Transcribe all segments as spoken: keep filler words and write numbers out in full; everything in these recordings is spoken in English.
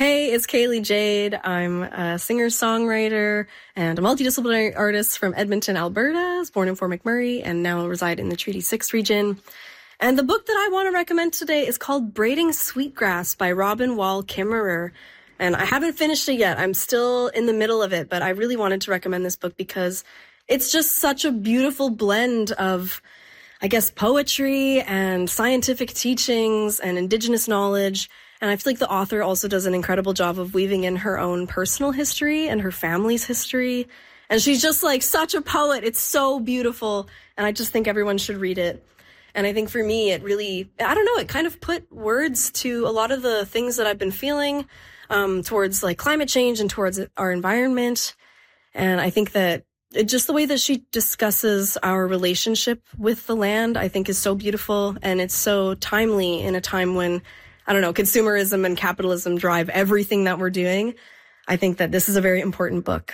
Hey, it's Kaylee Jade. I'm a singer-songwriter and a multidisciplinary artist from Edmonton, Alberta. I was born in Fort McMurray and now reside in the Treaty six region. And the book that I want to recommend today is called Braiding Sweetgrass by Robin Wall Kimmerer. And I haven't finished it yet. I'm still in the middle of it, but I really wanted to recommend this book because it's just such a beautiful blend of, I guess, poetry and scientific teachings and Indigenous knowledge. And I feel like the author also does an incredible job of weaving in her own personal history and her family's history. And she's just like such a poet. It's so beautiful. And I just think everyone should read it. And I think for me, it really, I don't know, it kind of put words to a lot of the things that I've been feeling um, towards like climate change and towards our environment. And I think that it, just the way that she discusses our relationship with the land, I think is so beautiful. And it's so timely in a time when, I don't know, consumerism and capitalism drive everything that we're doing. I think that this is a very important book.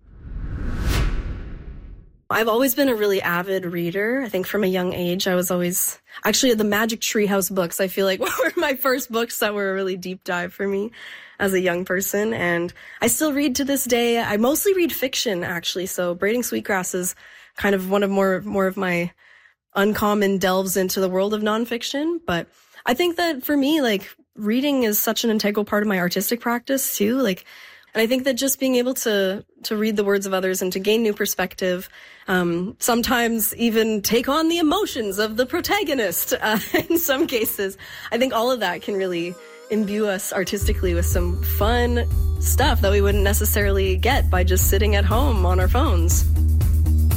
I've always been a really avid reader. I think from a young age, I was always, actually the Magic Treehouse books, I feel like were my first books that were a really deep dive for me as a young person. And I still read to this day. I mostly read fiction, actually. So Braiding Sweetgrass is kind of one of more, more of my uncommon delves into the world of nonfiction. But I think that for me, like, reading is such an integral part of my artistic practice too. Like, and I think that just being able to, to read the words of others and to gain new perspective, um, sometimes even take on the emotions of the protagonist, uh, in some cases, I think all of that can really imbue us artistically with some fun stuff that we wouldn't necessarily get by just sitting at home on our phones.